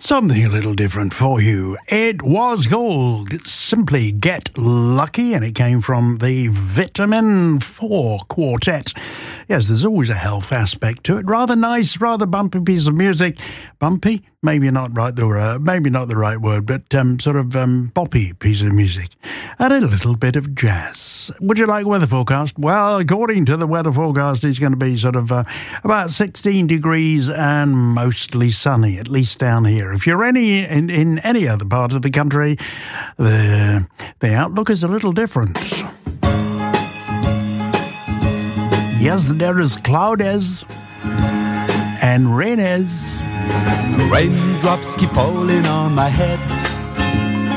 Something a little different for you. It was called Simply Get Lucky, and it came from the Vitamin 4 Quartet. Yes, there's always a health aspect to it. Rather nice, rather bumpy piece of music. Bumpy? Maybe not maybe not the right word, but sort of boppy piece of music. And a little bit of jazz. Would you like weather forecast? Well, according to the weather forecast, it's going to be sort of about 16 degrees and mostly sunny, at least down here. If you're in any other part of the country, the outlook is a little different. Yes, there is cloudes and raines. Raindrops keep falling on my head.